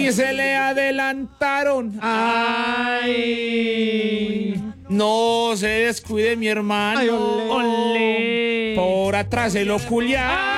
y se le adelantaron. Ay, no se descuide mi hermano. Ay, olé. Por atrás se lo culiaron.